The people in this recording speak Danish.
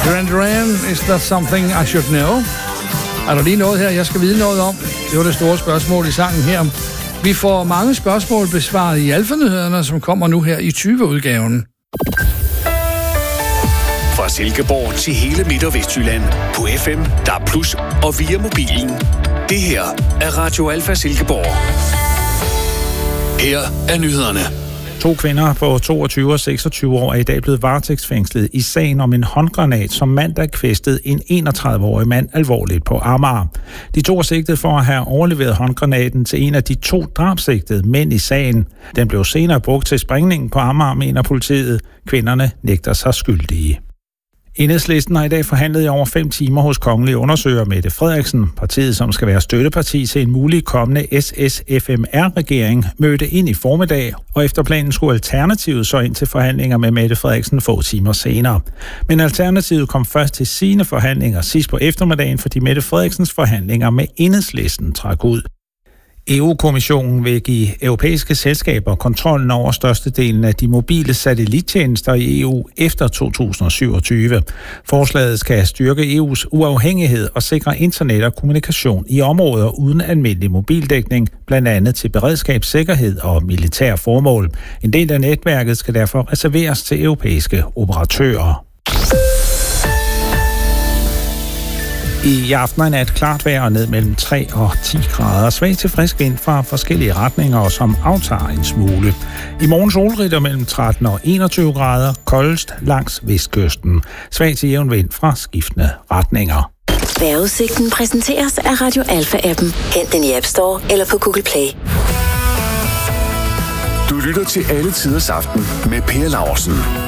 Duran Duran, is that something I should know? Er der lige noget her, jeg skal vide noget om? Det var det store spørgsmål i sangen her. Vi får mange spørgsmål besvaret i Alfa-nyhederne, som kommer nu her i 20-udgaven. Fra Silkeborg til hele Midt- og Vestjylland. På FM, DAB+, og via mobilen. Det her er Radio Alfa Silkeborg. Her er nyhederne. 2 kvinder på 22 og 26 år er i dag blevet varetægtsfængslet i sagen om en håndgranat, som mandag kvæstede en 31-årig mand alvorligt på Amager. De 2 er sigtet for at have overleveret håndgranaten til en af de 2 drabsigtede mænd i sagen. Den blev senere brugt til sprængningen på Amager, mener politiet. Kvinderne nægter sig skyldige. Enhedslisten har i dag forhandlet i over 5 timer hos kongelig undersøger Mette Frederiksen. Partiet, som skal være støtteparti til en mulig kommende SSFMR-regering, mødte ind i formiddag, og efter planen skulle Alternativet så ind til forhandlinger med Mette Frederiksen få timer senere. Men Alternativet kom først til sine forhandlinger sidst på eftermiddagen, fordi Mette Frederiksens forhandlinger med Enhedslisten trak ud. EU-kommissionen vil give europæiske selskaber kontrollen over størstedelen af de mobile satellittjenester i EU efter 2027. Forslaget skal styrke EU's uafhængighed og sikre internet og kommunikation i områder uden almindelig mobildækning, blandt andet til beredskab, sikkerhed og militære formål. En del af netværket skal derfor reserveres til europæiske operatører. I aften er nat klart vejr og ned mellem 3 og 10 grader. Svag til frisk vind fra forskellige retninger, som aftager en smule. I morgen solrigt mellem 13 og 21 grader, koldest langs vestkysten. Svag til jævn vind fra skiftende retninger. Vejrudsigten præsenteres af Radio Alfa-appen. Hent den i App Store eller på Google Play. Du lytter til Alle Tiders Aften med Per Laursen.